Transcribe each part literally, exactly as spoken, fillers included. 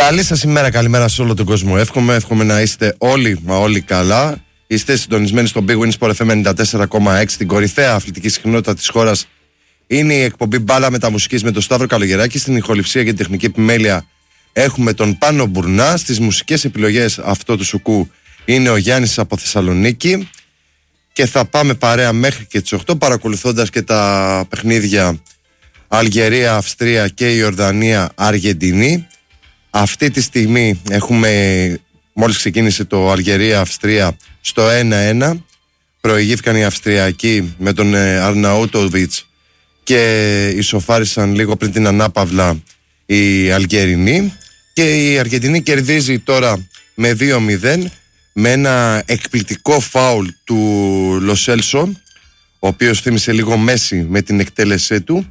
Καλή σας ημέρα, καλημέρα σε όλο τον κόσμο. Εύχομαι, εύχομαι να είστε όλοι, μα όλοι καλά. Είστε συντονισμένοι στο Big Win Sport εφ εμ ενενήντα τέσσερα κόμμα έξι, την κορυφαία αθλητική συχνότητα της χώρας. Είναι η εκπομπή Μπάλα Μεταμουσικής με τον Σταύρο Καλογεράκη. Στην ηχοληψία και την τεχνική επιμέλεια έχουμε τον Πάνο Μπουρνά. Στις μουσικές επιλογές αυτό του σουκού είναι ο Γιάννης από Θεσσαλονίκη. Και θα πάμε παρέα μέχρι και τις οκτώ, παρακολουθώντας και τα παιχνίδια Αλγερία, Αυστρία και Ιορδανία, Αργεντινή. Αυτή τη στιγμή έχουμε, μόλις ξεκίνησε το Αλγερία-Αυστρία στο ένα ένα. Προηγήθηκαν οι Αυστριακοί με τον Αρναούτοβιτς και ισοφάρισαν λίγο πριν την ανάπαυλα οι Αλγερινοί. Και η Αργεντινή κερδίζει τώρα με δύο μηδέν με ένα εκπληκτικό φάουλ του Λοσέλσο, ο οποίος θύμισε λίγο Μέση με την εκτέλεσή του,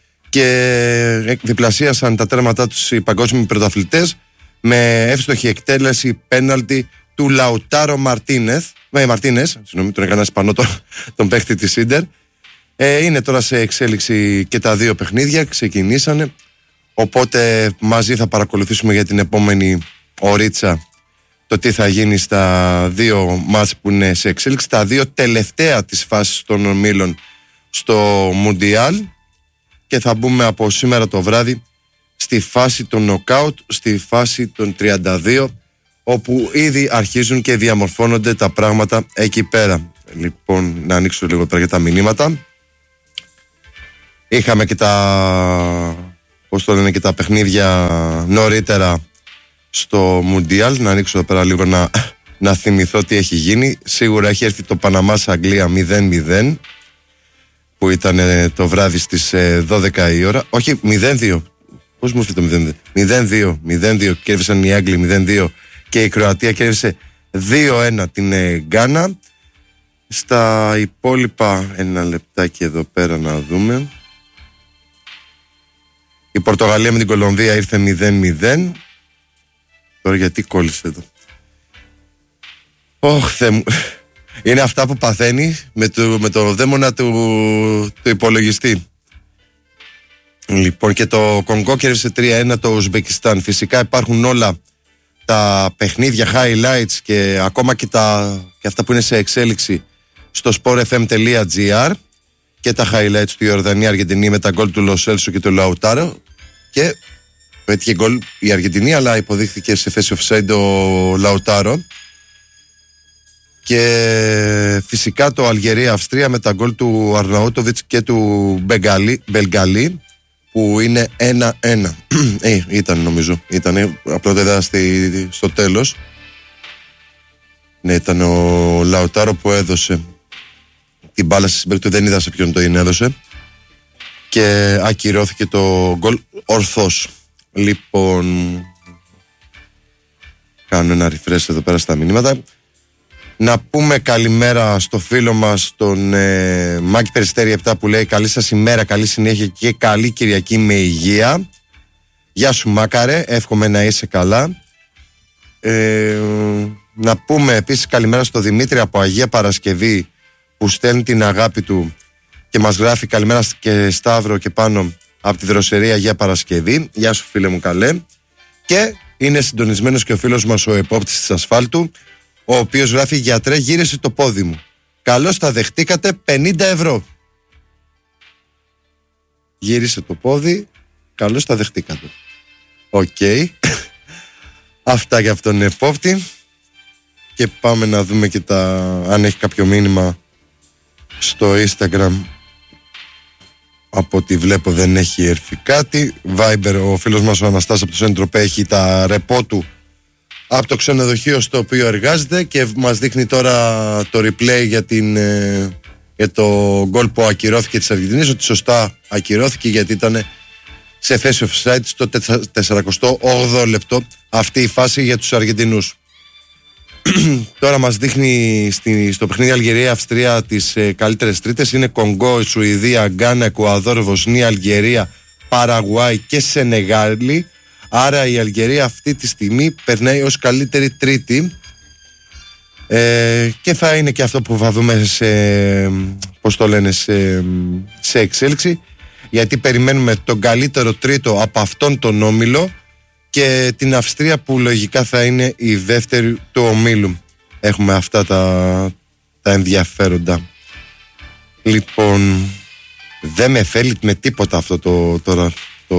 και διπλασίασαν τα τέρματά τους οι παγκόσμιοι πρωταθλητές με εύστοχη εκτέλεση πέναλτι του Λαουτάρο Μαρτίνεθ, με Μαρτίνες, συγγνώμη, τον έκανα Ισπανό τον, τον παίχτη της Ίντερ. Ε, είναι τώρα σε εξέλιξη και τα δύο παιχνίδια, ξεκινήσανε, οπότε μαζί θα παρακολουθήσουμε για την επόμενη ωρίτσα το τι θα γίνει στα δύο μάτς που είναι σε εξέλιξη, τα δύο τελευταία της φάσης των ομίλων στο Μουντιάλ, και θα μπούμε από σήμερα το βράδυ στη φάση των νοκάουτ, στη φάση των τριάντα δύο, όπου ήδη αρχίζουν και διαμορφώνονται τα πράγματα εκεί πέρα. Λοιπόν, να ανοίξω λίγο τώρα για τα μηνύματα. Είχαμε και τα, πώς το λένε, και τα παιχνίδια νωρίτερα στο Μουντιάλ. Να ανοίξω εδώ πέρα λίγο να, να θυμηθώ τι έχει γίνει. Σίγουρα έχει έρθει το Παναμάς Αγγλία μηδέν μηδέν, που ήταν το βράδυ στις δώδεκα η ώρα. Όχι, μηδέν δύο. Πώς μου έρθει το μηδέν δύο? μηδέν δύο, μηδέν δύο κέρδισαν οι Άγγλοι μηδέν δύο και η Κροατία κέρδισε δύο ένα την Γκάνα. Στα υπόλοιπα, ένα λεπτάκι εδώ πέρα να δούμε. Η Πορτογαλία με την Κολομβία ήρθε μηδέν μηδέν. Τώρα γιατί κόλλησε εδώ? Ωχ, Θεέ μου. Είναι αυτά που παθαίνει με το, με το δαίμονα του, του υπολογιστή. Λοιπόν, και το Κονγκό κέρδισε τρία ένα το Ουσμπεκιστάν. Φυσικά υπάρχουν όλα τα παιχνίδια, highlights και ακόμα και, τα, και αυτά που είναι σε εξέλιξη στο σπορ εφ εμ τελεία τζι άρ, και τα highlights του Ιορδανία Αργεντινή με τα γκολ του Λοσέλσο και του Λαουτάρο. Και πέτυχε γκολ η Αργεντινή, αλλά υποδείχθηκε σε θέση offside ο Λαουτάρο. Και φυσικά το Αλγερία-Αυστρία με τα γκολ του Αρναούτοβιτς και του Μπελγκαλί, που είναι ένα ένα. ε, ήταν νομίζω, ήταν απλά δεν είδα στο τέλος. Ναι, ήταν ο Λαουτάρο που έδωσε την μπάλα στη συμπέκτη, δεν είδα σε ποιον το είναι έδωσε, και ακυρώθηκε το γκολ ορθώς. Λοιπόν, κάνω ένα refresh εδώ πέρα στα μηνύματα. Να πούμε καλημέρα στο φίλο μας τον ε, Μάκη Περιστέρη επτά, που λέει καλή σας ημέρα, καλή συνέχεια και καλή Κυριακή με υγεία. Γεια σου Μάκαρε, εύχομαι να είσαι καλά. ε, Να πούμε επίσης καλημέρα στο Δημήτρη από Αγία Παρασκευή, που στέλνει την αγάπη του και μας γράφει καλημέρα και Σταύρο και πάνω από τη δροσερή Αγία Παρασκευή. Γεια σου φίλε μου καλέ. Και είναι συντονισμένος και ο φίλος μας ο επόπτης της ασφάλτου, ο οποίος γράφει γιατρέ γύρισε το πόδι μου, καλώς τα δεχτήκατε, πενήντα ευρώ. Γύρισε το πόδι, καλώς τα δεχτήκατε. Οκ. Okay. Αυτά για αυτόν τον επόπτη. Και πάμε να δούμε και τα, αν έχει κάποιο μήνυμα στο Instagram. Από ό,τι βλέπω δεν έχει έρθει κάτι. Viber, ο φίλος μας ο Αναστάς από το Σέντροπε έχει τα ρεπό του από το ξενοδοχείο στο οποίο εργάζεται και μας δείχνει τώρα το replay για, την, ε, για το γκολ που ακυρώθηκε της Αργεντινής, ότι σωστά ακυρώθηκε γιατί ήταν σε θέση offside στο σαράντα όγδοο λεπτό αυτή η φάση για τους Αργεντινούς. Τώρα μας δείχνει στη, στο παιχνίδι Αλγερία-Αυστρία τις ε, καλύτερες τρίτες. Είναι Κονγκό, Σουηδία, Γκάνα, Εκουαδόρ, Βοσνία, Αλγερία, Παραγουάη και Σενεγάλη. Άρα η Αλγερία αυτή τη στιγμή περνάει ως καλύτερη τρίτη, ε, και θα είναι και αυτό που θα δούμε σε, πώς το λένε, σε, σε εξέλιξη, γιατί περιμένουμε τον καλύτερο τρίτο από αυτόν τον όμιλο και την Αυστρία που λογικά θα είναι η δεύτερη του ομίλου. Έχουμε αυτά τα, τα ενδιαφέροντα. Λοιπόν, δεν με θέλει με τίποτα αυτό το τώρα το,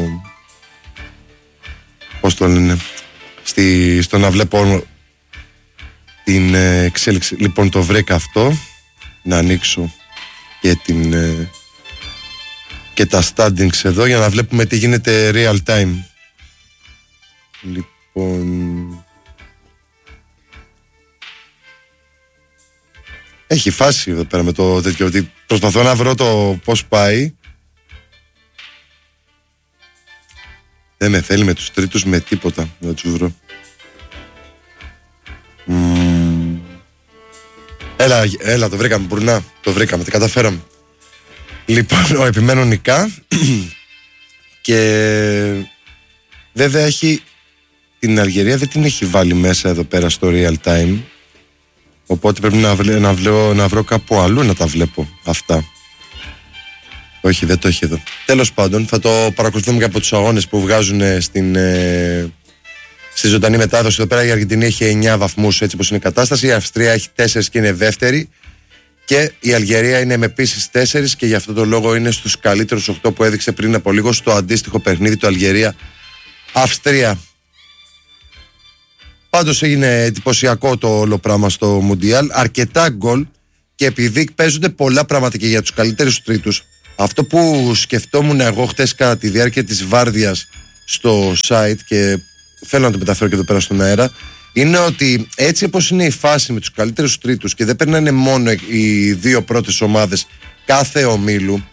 πώς το λένε, στη, στο να βλέπω την εξέλιξη. Λοιπόν, το βρήκα αυτό, να ανοίξω και την και τα standings εδώ για να βλέπουμε τι γίνεται real time. Λοιπόν, έχει φάση εδώ πέρα με το τέτοιο, ότι προσπαθώ να βρω το πώς πάει. Δεν με θέλει με τους τρίτους με τίποτα να τους βρω. Mm. Έλα, έλα, το βρήκαμε, μπουρνά. Το βρήκαμε, το καταφέραμε. Λοιπόν, ο επιμένω νικά. Και βέβαια έχει την Αλγερία, δεν την έχει βάλει μέσα εδώ πέρα στο real time. Οπότε πρέπει να, βλέ, να, βλέ, να βρω κάπου αλλού να τα βλέπω αυτά. Όχι, δεν το έχει εδώ. Τέλος πάντων, θα το παρακολουθούμε και από τους αγώνες που βγάζουν στην, ε, στη ζωντανή μετάδοση. Εδώ πέρα η Αργεντινή έχει εννιά βαθμούς, έτσι πως είναι η κατάσταση. Η Αυστρία έχει τέσσερα και είναι δεύτερη. Και η Αλγερία είναι με επίσης τέσσερα και γι' αυτό το λόγο είναι στους καλύτερους οκτώ που έδειξε πριν από λίγο στο αντίστοιχο παιχνίδι του Αλγερία-Αυστρία. Πάντως έγινε εντυπωσιακό το όλο πράγμα στο Μουντιάλ. Αρκετά γκολ και επειδή παίζονται πολλά πράγματα και για τους καλύτερους τρίτους. Αυτό που σκεφτόμουν εγώ χτες κατά τη διάρκεια της βάρδιας στο site και θέλω να το μεταφέρω και εδώ πέρα στον αέρα, είναι ότι έτσι όπως είναι η φάση με τους καλύτερους τρίτους και δεν περνάνε μόνο οι δύο πρώτες ομάδες κάθε ομίλου,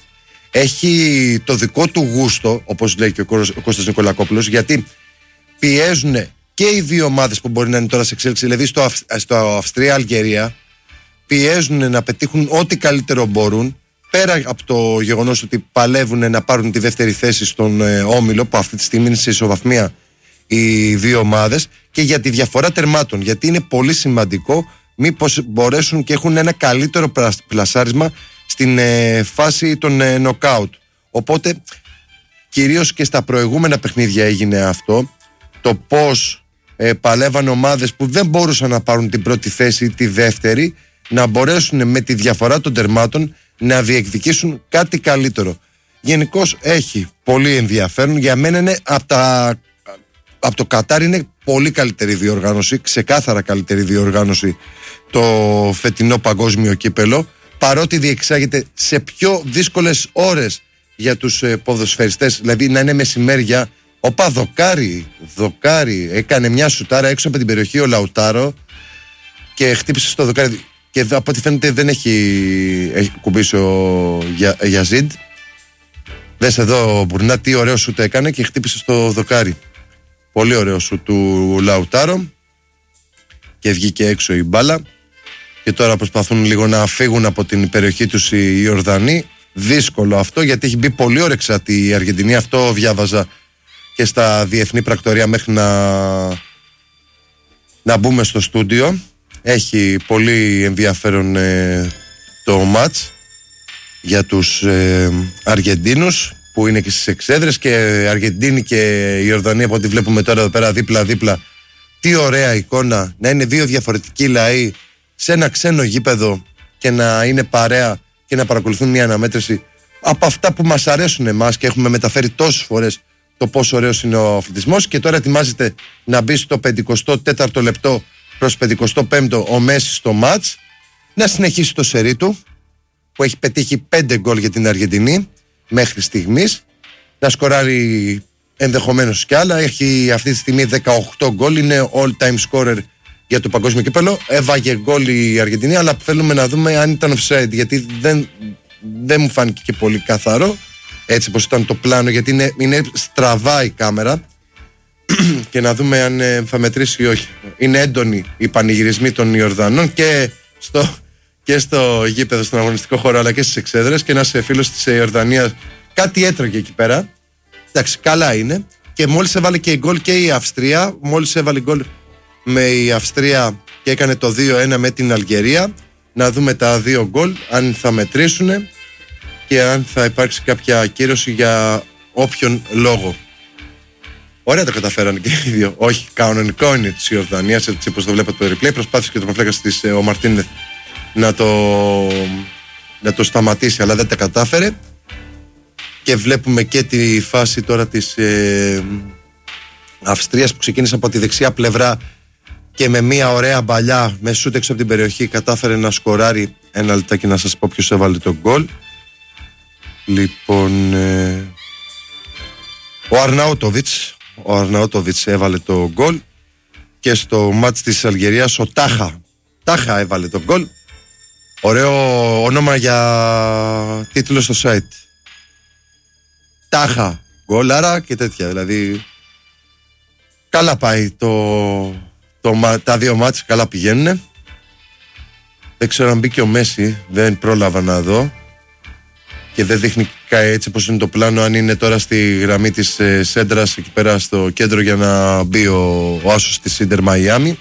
έχει το δικό του γούστο, όπως λέει και ο Κώστας Νικολακόπουλος, γιατί πιέζουν και οι δύο ομάδες που μπορεί να είναι τώρα σε εξέλιξη, δηλαδή στο, Αυ... στο Αυστρία-Αλγερία, πιέζουν να πετύχουν ό,τι καλύτερο μπορούν, πέρα από το γεγονός ότι παλεύουν να πάρουν τη δεύτερη θέση στον ε, όμιλο, που αυτή τη στιγμή είναι σε ισοβαθμία οι δύο ομάδες, και για τη διαφορά τερμάτων, γιατί είναι πολύ σημαντικό μήπως μπορέσουν και έχουν ένα καλύτερο πλασάρισμα στην ε, φάση των ε, νοκάουτ. Οπότε κυρίως και στα προηγούμενα παιχνίδια έγινε αυτό, το πώς ε, παλεύαν ομάδες που δεν μπορούσαν να πάρουν την πρώτη θέση ή τη δεύτερη, να μπορέσουν με τη διαφορά των τερμάτων να διεκδικήσουν κάτι καλύτερο. Γενικώς έχει πολύ ενδιαφέρον. Για μένα είναι από τα από το Κατάρ είναι πολύ καλύτερη διοργάνωση, ξεκάθαρα καλύτερη διοργάνωση το φετινό παγκόσμιο κύπελο, παρότι διεξάγεται σε πιο δύσκολες ώρες για τους ε, ποδοσφαιριστές, δηλαδή να είναι μεσημέρια. Οπα δοκάρι, δοκάρι, έκανε μια σουτάρα έξω από την περιοχή ο Λαουτάρο και χτύπησε στο δοκάρι και από ό,τι φαίνεται δεν έχει, έχει κουμπίσει ο Για, Γιαζίντ. Δες εδώ Μπουρνά τι ωραίο σουτ έκανε και χτύπησε στο δοκάρι. Πολύ ωραίο σου του Λαουτάρο και βγήκε έξω η μπάλα και τώρα προσπαθούν λίγο να φύγουν από την περιοχή τους οι Ιορδανοί. Δύσκολο αυτό γιατί έχει μπει πολύ όρεξα η Αργεντινή, αυτό διάβαζα και στα διεθνή πρακτορία μέχρι να, να μπούμε στο στούντιο. Έχει πολύ ενδιαφέρον ε, το μάτς για τους ε, Αργεντίνους που είναι και στις εξέδρες, και Αργεντίνη και η Ιορδανία από ό,τι βλέπουμε τώρα εδώ πέρα δίπλα δίπλα. Τι ωραία εικόνα να είναι δύο διαφορετικοί λαοί σε ένα ξένο γήπεδο και να είναι παρέα και να παρακολουθούν μια αναμέτρηση από αυτά που μας αρέσουν εμάς και έχουμε μεταφέρει τόσες φορές το πόσο ωραίος είναι ο αθλητισμός. Και τώρα ετοιμάζεται να μπει στο πενηκοστό τέταρτο λεπτό προς πενηκοστό πέμπτο ο Μέση στο μάτς, να συνεχίσει το σερί του που έχει πετύχει πέντε γκολ για την Αργεντινή μέχρι στιγμής, να σκοράρει ενδεχομένως κι άλλα. Έχει αυτή τη στιγμή δεκαοκτώ γκολ, είναι all time scorer για το παγκόσμιο κύπελο. Έβαγε γκολ η Αργεντινή, αλλά θέλουμε να δούμε αν ήταν offside, γιατί δεν, δεν μου φάνηκε και πολύ καθαρό έτσι πως ήταν το πλάνο, γιατί είναι, είναι στραβά η κάμερα και να δούμε αν ε, θα μετρήσει ή όχι. Είναι έντονοι οι πανηγυρισμοί των Ιορδανών και στο, και στο γήπεδο, στον αγωνιστικό χώρο, αλλά και στις εξέδρες, και ένας φίλος της Ιορδανίας κάτι έτρωγε εκεί πέρα. Εντάξει, καλά είναι. Και μόλις έβαλε και γκολ και η Αυστρία, μόλις έβαλε γκολ με η Αυστρία και έκανε το δύο ένα με την Αλγερία. Να δούμε τα δύο γκολ, αν θα μετρήσουν και αν θα υπάρξει κάποια ακύρωση για όποιον λόγο. Ωραία τα καταφέρανε και οι δύο. Όχι, κανονικό είναι τη Ιορδανία, έτσι όπως το βλέπω το replay. Προσπάθησε και το μαφλέκας της ο Μαρτίνεθ να το, να το σταματήσει, αλλά δεν τα κατάφερε. Και βλέπουμε και τη φάση τώρα της ε, Αυστρίας που ξεκίνησε από τη δεξιά πλευρά και με μια ωραία μπαλιά με σούτ έξω από την περιοχή κατάφερε να σκοράρει. Ένα λεπτάκι να σας πω ποιος έβαλε τον γκολ. Λοιπόν, ε, ο Αρναούτοβιτς ο Αρναούτοβιτς έβαλε το γκολ. Και στο μάτς της Αλγερίας ο Τάχα Τάχα έβαλε το γκολ. Ωραίο όνομα για τίτλο στο site. Τάχα γκολάρα και τέτοια. Δηλαδή καλά πάει το, το, τα δύο μάτς, καλά πηγαίνουν. Δεν ξέρω αν μπήκε ο Μέση, δεν πρόλαβα να δω. Και δεν δείχνει έτσι πως είναι το πλάνο, αν είναι τώρα στη γραμμή της ε, Σέντρας εκεί πέρα στο κέντρο για να μπει ο, ο άσος της Ίντερ Μαϊάμι.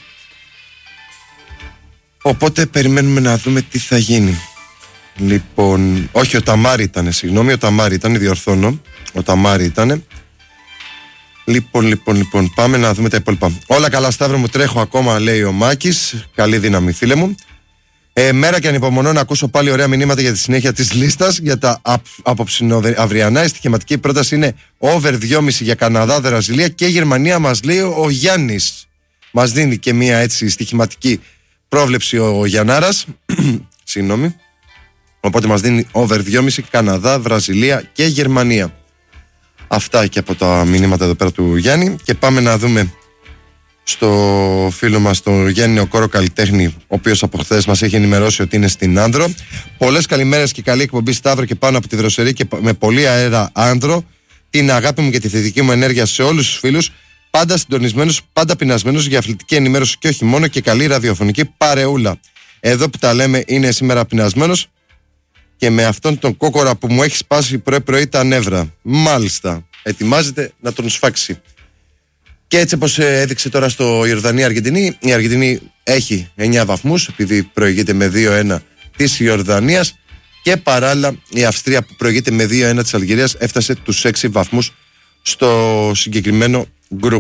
Οπότε περιμένουμε να δούμε τι θα γίνει. Λοιπόν, όχι, ο Ταμάρι ήταν, συγγνώμη, ο Ταμάρι ήταν, διορθώνω. Ο Ταμάρι ήταν. Λοιπόν, λοιπόν, λοιπόν, πάμε να δούμε τα υπόλοιπα. Όλα καλά, Σταύρο μου, τρέχω ακόμα, λέει ο Μάκης. Καλή δύναμη, φίλε μου. Ε, μέρα και ανυπομονώ να ακούσω πάλι ωραία μηνύματα για τη συνέχεια της λίστας. Για τα απόψινο-αυριανά, η στοιχηματική πρόταση είναι over δυόμισι για Καναδά, Βραζιλία και Γερμανία, μας λέει ο Γιάννης. Μας δίνει και μια έτσι στοιχηματική πρόβλεψη ο Γιαννάρας. Συγγνώμη. Οπότε μας δίνει over δυόμισι Καναδά, Βραζιλία και Γερμανία. Αυτά και από τα μηνύματα εδώ πέρα του Γιάννη. Και πάμε να δούμε στο φίλο μας τον Γιάννη Νεοκόρο Καλλιτέχνη, ο οποίος από χθες μας έχει ενημερώσει ότι είναι στην Άνδρο. Πολλές καλημέρες και καλή εκπομπή, Σταύρο, και πάνω από τη Δροσερή και με πολύ αέρα Άνδρο. Την αγάπη μου και τη θετική μου ενέργεια σε όλους τους φίλους. Πάντα συντονισμένους, πάντα πεινασμένους για αθλητική ενημέρωση και όχι μόνο, και καλή ραδιοφωνική παρεούλα. Εδώ που τα λέμε είναι σήμερα πεινασμένος και με αυτόν τον κόκορα που μου έχει σπάσει πρωί-πρωί τα νεύρα. Μάλιστα. Ετοιμάζεται να τον σφάξει. Και έτσι όπως έδειξε τώρα στο Ιορδανία-Αργεντινή, η Αργεντινή έχει εννιά βαθμούς επειδή προηγείται με δύο ένα της Ιορδανίας, και παράλληλα η Αυστρία που προηγείται με δύο ένα της Αλγερίας έφτασε τους έξι βαθμούς στο συγκεκριμένο group.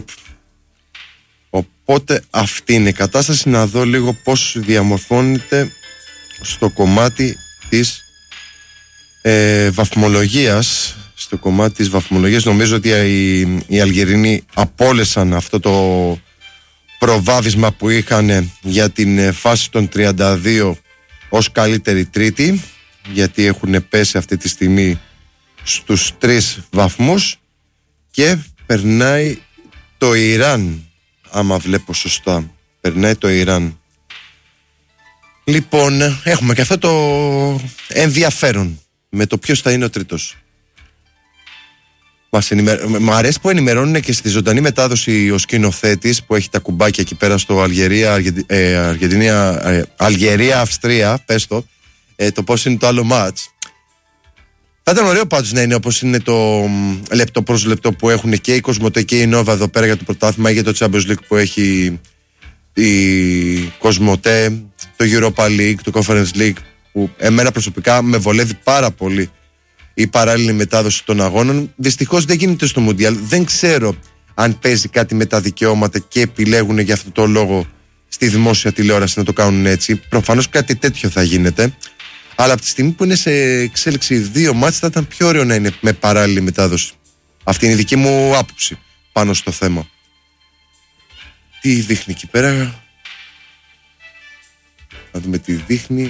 Οπότε αυτή είναι η κατάσταση. Να δω λίγο πώς διαμορφώνεται στο κομμάτι της ε, βαθμολογίας. Στο κομμάτι της βαθμολογίας νομίζω ότι οι, οι Αλγερινοί απόλυσαν αυτό το προβάδισμα που είχαν για την φάση των τριάντα δύο ως καλύτερη τρίτη, γιατί έχουν πέσει αυτή τη στιγμή στους τρεις βαθμούς, και περνάει το Ιράν, άμα βλέπω σωστά, περνάει το Ιράν. Λοιπόν, έχουμε και αυτό το ενδιαφέρον με το ποιος θα είναι ο τρίτος. Μας ενημερ... Μ' αρέσει που ενημερώνουν και στη ζωντανή μετάδοση ο σκηνοθέτης που έχει τα κουμπάκια εκεί πέρα στο Αλγερία, Αργεντι... ε, Αργεντινία, ε, Αλγερία, Αυστρία, πες το, ε, το πώς είναι το άλλο μάτς. Θα ήταν ωραίο πάντως να είναι όπως είναι το λεπτό προς λεπτό που έχουν και η Κοσμοτέ και η Νόβα εδώ πέρα για το πρωτάθλημα, ή για το Champions League που έχει η Κοσμοτέ, το Europa League, το Conference League, που εμένα προσωπικά με βολεύει πάρα πολύ η παράλληλη μετάδοση των αγώνων. Δυστυχώς δεν γίνεται στο Μουντιάλ. Δεν ξέρω αν παίζει κάτι με τα δικαιώματα και επιλέγουν για αυτό το λόγο στη δημόσια τηλεόραση να το κάνουν έτσι. Προφανώς κάτι τέτοιο θα γίνεται. Αλλά από τη στιγμή που είναι σε εξέλιξη δύο μάτς, θα ήταν πιο ωραίο να είναι με παράλληλη μετάδοση. Αυτή είναι η δική μου άποψη πάνω στο θέμα. Τι δείχνει εκεί πέρα? Να δούμε τι δείχνει.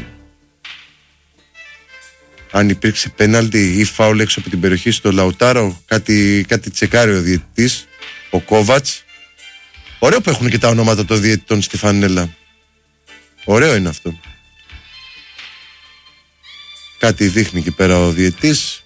Αν υπήρξε πέναλτι ή φάουλ έξω από την περιοχή στο Λαουτάρο. Κάτι, κάτι τσεκάρει ο διαιτητής, ο Κόβατς. Ωραίο που έχουν και τα ονόματα των διαιτητών στη φανέλα. Ωραίο είναι αυτό. Κάτι δείχνει εκεί πέρα ο διαιτητής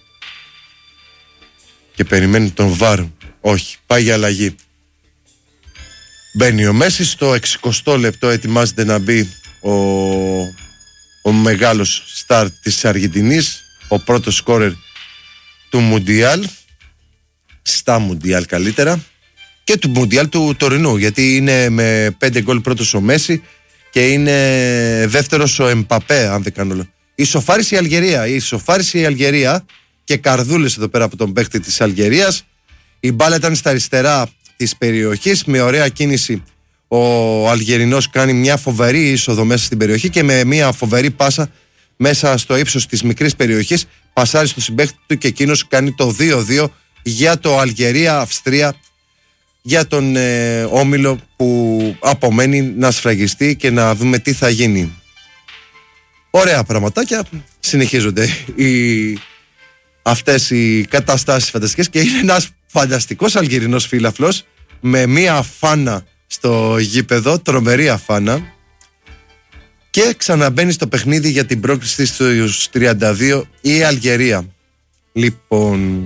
και περιμένει τον βαρ. Όχι, πάει για αλλαγή. Μπαίνει ο Μέση στο εξηκοστό λεπτό, ετοιμάζεται να μπει ο, ο μεγάλος στάρ της Αργεντινής, ο πρώτος σκόρερ του Μουντιάλ, στα Μουντιάλ καλύτερα, και του Μουντιάλ του τωρινού, γιατί είναι με πέντε γκολ πρώτος ο Μέση και είναι δεύτερος ο Εμπαπέ, αν δεν κάνω. Ισοφάρισε η Αλγερία, ισοφάρισε η Αλγερία και καρδούλες εδώ πέρα από τον παίκτη της Αλγερίας. Η μπάλα ήταν στα αριστερά της περιοχής. Με ωραία κίνηση ο Αλγερινός κάνει μια φοβερή είσοδο μέσα στην περιοχή και με μια φοβερή πάσα μέσα στο ύψος της μικρής περιοχής πασάρει στο συμπαίχτη του και εκείνος κάνει το δύο δύο για το Αλγερία-Αυστρία, για τον ε, όμιλο που απομένει να σφραγιστεί και να δούμε τι θα γίνει. Ωραία πραγματάκια, συνεχίζονται οι, αυτές οι καταστάσεις φανταστικές και είναι ένας φανταστικός Αλγερινός φύλαφλος με μία φάνα στο γήπεδο, τρομερή αφάνα, και ξαναμπαίνει στο παιχνίδι για την πρόκριση στους τριάντα δύο η Αλγερία. Λοιπόν,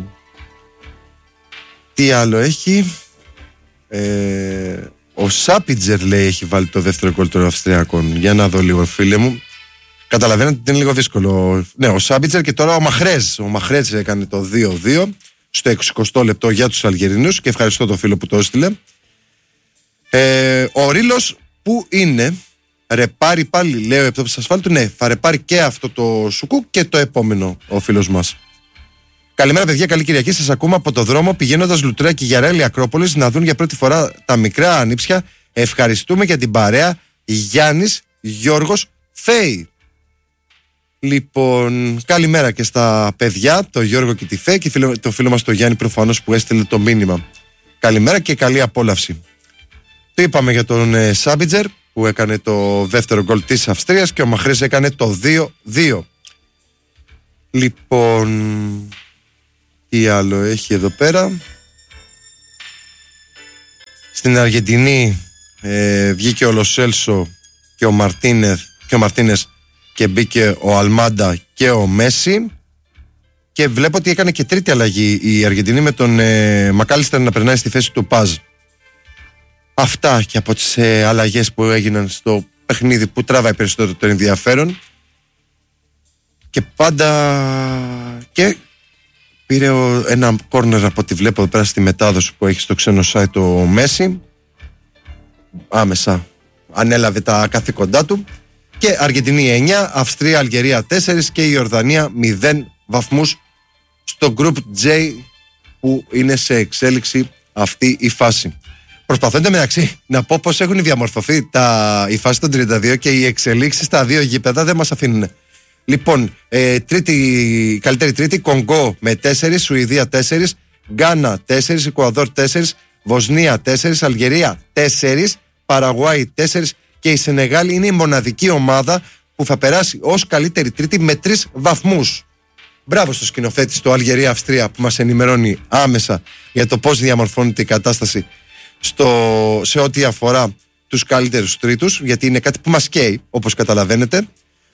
τι άλλο έχει? Ε, ο Σάπιτζερ, λέει, έχει βάλει το δεύτερο γκολ των Αυστριακών. Για να δω λίγο, φίλε μου. Καταλαβαίνετε ότι είναι λίγο δύσκολο. Ναι, ο Σάπιτζερ και τώρα ο Μαχρέζ. Ο Μαχρέζ έκανε το δύο δύο στο εξηκοστό λεπτό για τους Αλγερινούς και ευχαριστώ τον φίλο που το έστειλε. Ε, ο Ρήλος που είναι, ρεπάρει πάλι, λέει ο Επτόπης Ασφάλτου. Ναι, θα ρεπάρει και αυτό το σουκού και το επόμενο ο φίλος μας. Καλημέρα, παιδιά, καλή Κυριακή. Σας ακούμε από το δρόμο πηγαίνοντας Λουτράκι, Γιαρέλη, Ακρόπολης να δουν για πρώτη φορά τα μικρά ανήψια. Ευχαριστούμε για την παρέα. Γιάννης Γιώργος Φέη. Λοιπόν, καλημέρα και στα παιδιά, το Γιώργο και τη Φέη, και το φίλο μας το Γιάννη προφανώς που έστειλε το μήνυμα. Καλημέρα και καλή απόλαυση. Το είπαμε για τον ε, Σάμπιτζερ που έκανε το δεύτερο γκολ της Αυστρίας και ο Μαχρής έκανε το δύο δύο. Λοιπόν, τι άλλο έχει εδώ πέρα? Στην Αργεντινή ε, βγήκε ο Λοσέλσο και ο Μαρτίνεθ και ο Μαρτίνες και μπήκε ο Αλμάντα και ο Μέση, και βλέπω ότι έκανε και τρίτη αλλαγή η Αργεντινή με τον ε, Μακάλιστερ να περνάει στη θέση του Παζ. Αυτά και από τις ε, αλλαγές που έγιναν στο παιχνίδι που τράβάει περισσότερο το ενδιαφέρον. Και πάντα και πήρε ο, ένα κόρνερ από ό,τι βλέπω εδώ πέρα στη μετάδοση που έχει στο ξένο site το Μέση. Άμεσα ανέλαβε τα καθήκοντά του. Και Αργεντινή εννιά, Αυστρία, Αλγερία τέσσερα και η Ιορδανία μηδέν βαθμούς στο Group J που είναι σε εξέλιξη αυτή η φάση. Προσπαθώ μεταξύ να πω πώς έχουν διαμορφωθεί τα, η φάση των τριάντα δύο και οι εξελίξεις στα δύο γήπεδα δεν μας αφήνουν. Λοιπόν, ε, τρίτη, καλύτερη τρίτη, Κονγκό με τέσσερα, Σουηδία τέσσερα, Γκάνα τέσσερα, Εκουαδόρ τέσσερα, Βοσνία τέσσερα, Αλγερία τέσσερα, Παραγουάη τέσσερα και η Σενεγάλη είναι η μοναδική ομάδα που θα περάσει ως καλύτερη τρίτη με τρεις βαθμούς. Μπράβο στο σκηνοθέτη στο Αλγερία-Αυστρία που μας ενημερώνει άμεσα για το πώς διαμορφώνεται η κατάσταση στο, σε ό,τι αφορά τους καλύτερους τρίτους, γιατί είναι κάτι που μας καίει, όπως καταλαβαίνετε.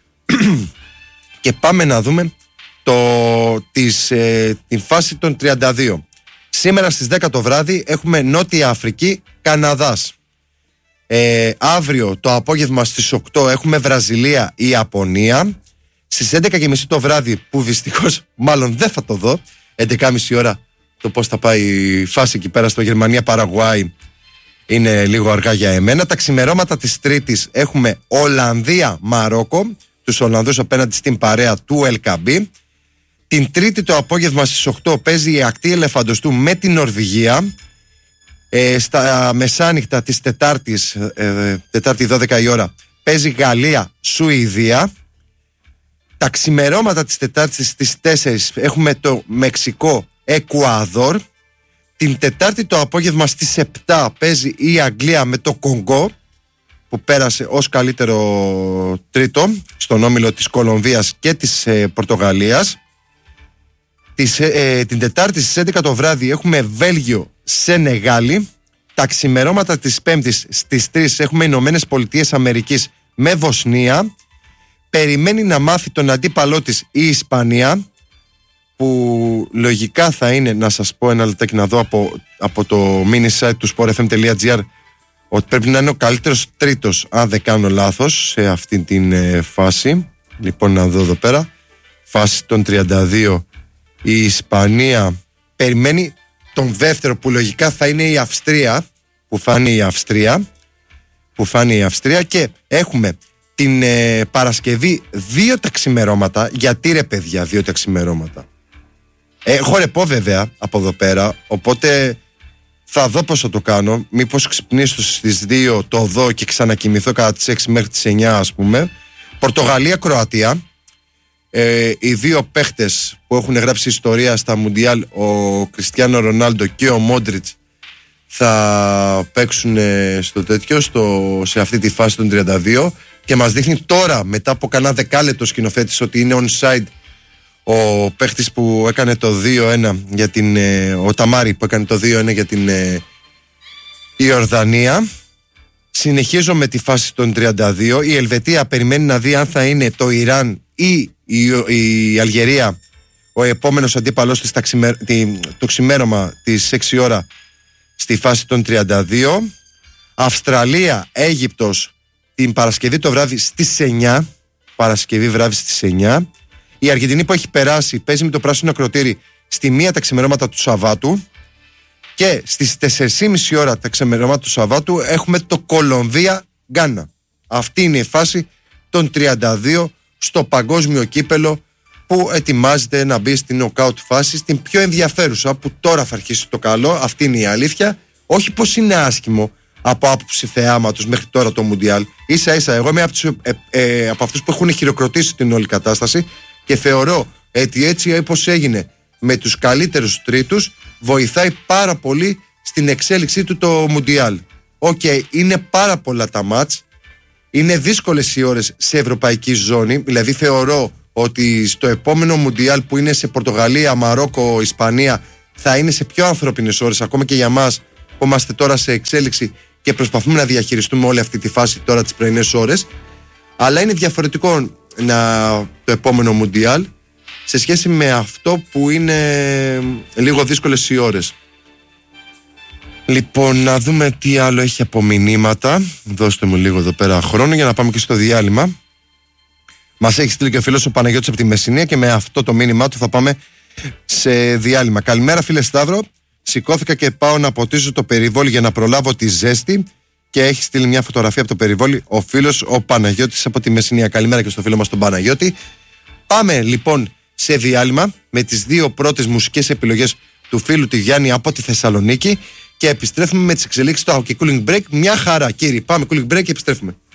Και πάμε να δούμε το, της, ε, την φάση των τριάντα δύο. Σήμερα στις δέκα το βράδυ έχουμε Νότια Αφρική, Καναδάς. Ε, αύριο το απόγευμα στις οκτώ έχουμε Βραζιλία, Ιαπωνία. Στις έντεκα και μισή το βράδυ, που δυστυχώς μάλλον δεν θα το δω, έντεκα και μισή ώρα το πώς θα πάει η φάση εκεί πέρα στο Γερμανία-Παραγουάη είναι λίγο αργά για εμένα. Τα ξημερώματα της Τρίτης έχουμε Ολλανδία-Μαρόκο, τους Ολλανδούς απέναντι στην παρέα του Ελκαμπή. Την Τρίτη το απόγευμα στις οκτώ παίζει η Ακτή Ελεφαντοστού με την Νορβηγία. Ε, στα μεσάνυχτα της Τετάρτης, ε, Τετάρτη δώδεκα η ώρα, παίζει Γαλλία-Σουηδία. Τα ξημερώματα της Τετάρτης στις τέσσερις έχουμε το Μεξικό-Εκουαδόρ. Την Τετάρτη το απόγευμα στις επτά παίζει η Αγγλία με το Κονγκό, που πέρασε ως καλύτερο τρίτο στον όμιλο της Κολομβίας και της ε, Πορτογαλίας. Τις, ε, την Τετάρτη στις έντεκα το βράδυ έχουμε Βέλγιο-Σενεγάλη. Τα ξημερώματα της Πέμπτης στις τρεις έχουμε Ηνωμένες Πολιτείες Αμερικής με Βοσνία. Περιμένει να μάθει τον αντίπαλό της η Ισπανία, που λογικά θα είναι, να σας πω ένα λεπτάκι να δω από, από το mini site του sport f m dot g r, ότι πρέπει να είναι ο καλύτερος τρίτος, αν δεν κάνω λάθος, σε αυτή την ε, φάση. Λοιπόν, να δω εδώ πέρα, φάση των τριάντα δύο. Η Ισπανία περιμένει τον δεύτερο, που λογικά θα είναι η Αυστρία, που φάνει η Αυστρία, που φάνει η Αυστρία και έχουμε την ε, Παρασκευή δύο τα ξημερώματα. Γιατί ρε παιδιά δύο τα ξημερώματα? Έχω ρεπό βέβαια από εδώ πέρα, οπότε Θα δω πώς θα το κάνω. Μήπως ξυπνήσω στις δύο, το δω και ξανακοιμηθώ κατά τις έξι μέχρι τις εννιά, ας πούμε. Πορτογαλία-Κροατία. Ε, οι δύο παίχτες που έχουν γράψει ιστορία στα Μουντιάλ, ο Κριστιάνο Ρονάλντο και ο Μόντριτς, θα παίξουν στο τέτοιο, στο, σε αυτή τη φάση των τριάντα δύο, και μας δείχνει τώρα, μετά από κανένα δεκάλεπτο σκηνοθέτης, ότι είναι onside ο παίχτης που έκανε το δύο ένα για την, ο Ταμάρη που έκανε το δύο ένα για την Ιορδανία. Συνεχίζω με τη φάση των τριάντα δύο. Η Ελβετία περιμένει να δει αν θα είναι το Ιράν ή η, η Αλγερία ο επόμενος αντίπαλος της, το ξημέρωμα της έξι ώρα στη φάση των τριάντα δύο. Αυστραλία, Αίγυπτος την Παρασκευή το βράδυ στις εννιά. Παρασκευή βράδυ στις εννιά. Η Αργεντινή που έχει περάσει παίζει με το πράσινο ακροτήρι στη μία τα ξημερώματα του Σαββάτου. Και στις τέσσερις και μισή ώρα τα ξημερώματα του Σαββάτου έχουμε το Κολομβία-Γκάνα. Αυτή είναι η φάση των τριάντα δύο στο παγκόσμιο κύπελο που ετοιμάζεται να μπει στην νοκάουτ φάση, στην πιο ενδιαφέρουσα, που τώρα θα αρχίσει το καλό. Αυτή είναι η αλήθεια. Όχι πως είναι άσχημο από άποψη θεάματος μέχρι τώρα το Μουντιάλ. Ίσα ίσα εγώ είμαι από, τους, ε, ε, από αυτούς που έχουν χειροκροτήσει την όλη κατάσταση και θεωρώ ότι έτσι όπως έγινε με τους καλύτερους τρίτους βοηθάει πάρα πολύ στην εξέλιξή του το Μουντιάλ. Οκ, okay, είναι πάρα πολλά τα μάτς, είναι δύσκολες οι ώρες σε ευρωπαϊκή ζώνη, δηλαδή θεωρώ ότι στο επόμενο Μουντιάλ που είναι σε Πορτογαλία, Μαρόκο, Ισπανία θα είναι σε πιο ανθρώπινες ώρες, ακόμα και για μας που είμαστε τώρα σε εξέλιξη και προσπαθούμε να διαχειριστούμε όλη αυτή τη φάση τώρα τις πρωινές ώρες, αλλά είναι διαφορετικό να, το επόμενο Μουντιάλ σε σχέση με αυτό που είναι λίγο δύσκολες οι ώρες. Λοιπόν, να δούμε τι άλλο έχει από μηνύματα. Δώστε μου λίγο εδώ πέρα χρόνο για να πάμε και στο διάλειμμα. Μας έχει στείλει και ο φίλος ο Παναγιώτης από τη Μεσσηνία και με αυτό το μήνυμά του θα πάμε σε διάλειμμα. Καλημέρα φίλε Σταύρο. Σηκώθηκα και πάω να ποτίζω το περιβόλι για να προλάβω τη ζέστη και έχει στείλει μια φωτογραφία από το περιβόλι ο φίλος ο Παναγιώτης από τη Μεσσηνία. Καλημέρα και στο φίλο μας τον Παναγιώτη. Πάμε λοιπόν σε διάλειμμα με τις δύο πρώτες μουσικές επιλογές του φίλου του Γιάννη από τη Θεσσαλονίκη και επιστρέφουμε με τις εξελίξεις του Hockey Cooling Break. Μια χαρά κύριοι. Πάμε Cooling Break και επιστρέφουμε.